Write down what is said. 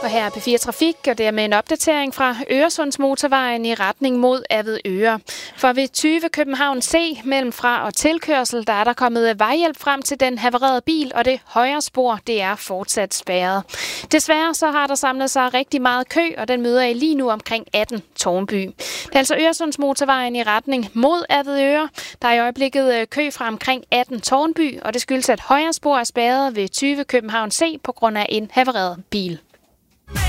Og her er P4 Trafik, og det er med en opdatering fra Øresundsmotorvejen i retning mod Avedøre. For ved 20 København C mellem fra- og tilkørsel, der er der kommet vejhjælp frem til den havarerede bil, og det højre spor, det er fortsat spærret. Desværre så har der samlet sig rigtig meget kø, og den møder I lige nu omkring 18 Tårnby. Det er altså Øresundsmotorvejen i retning mod Avedøre. Der er i øjeblikket kø fra omkring 18 Tårnby, og det skyldes, at højre spor er spærret ved 20 København C på grund af en havareret bil.